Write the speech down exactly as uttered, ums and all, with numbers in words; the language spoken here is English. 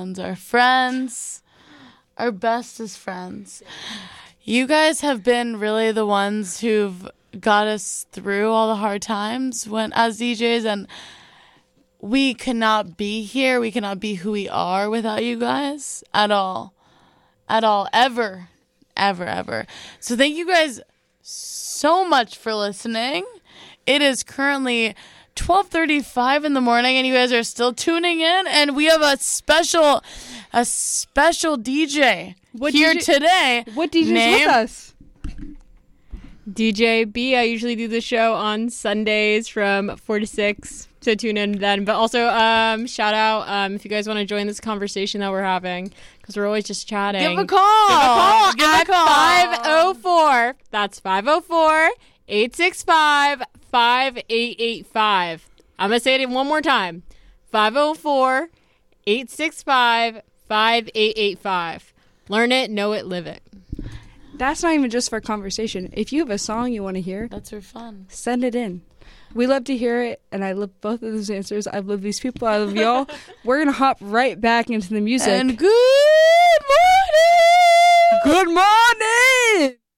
ones, our friends, our bestest friends. You guys have been really the ones who've got us through all the hard times when as D Js, and we cannot be here. We cannot be who we are without you guys at all, at all, ever, ever, ever. So thank you guys so much for listening. It is currently twelve thirty-five in the morning, and you guys are still tuning in, and we have a special, a special D J what here D J, today. What D J's Name, with us? D J B. I usually do the show on Sundays from four to six, so tune in then. But also, um, shout out um, if you guys want to join this conversation that we're having, because we're always just chatting. Give a call. Give a call Give at a call. five oh four. That's five oh four, eight six five, five eight eight five. I'm going to say it one more time. five oh four, eight six five, five eight eight five. Learn it, know it, live it. That's not even just for conversation. If you have a song you want to hear, That's for fun. send it in. We love to hear it, and I love both of those answers. I love these people. I love y'all. We're going to hop right back into the music. And good morning. Good morning!